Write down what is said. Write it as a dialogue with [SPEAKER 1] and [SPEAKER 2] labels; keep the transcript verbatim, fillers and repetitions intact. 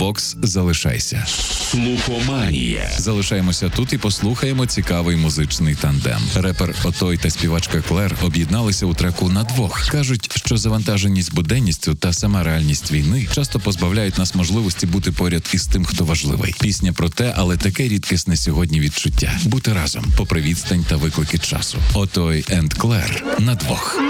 [SPEAKER 1] Бокс, залишайся.
[SPEAKER 2] Слухоманія.
[SPEAKER 1] Залишаємося тут і послухаємо цікавий музичний тандем. Репер Отой та співачка Клер об'єдналися у треку «На двох». Кажуть, що завантаженість буденністю та сама реальність війни часто позбавляють нас можливості бути поряд із тим, хто важливий. Пісня про те, але таке рідкісне сьогодні відчуття. Бути разом, попри відстань та виклики часу. Отой енд Клер «На двох».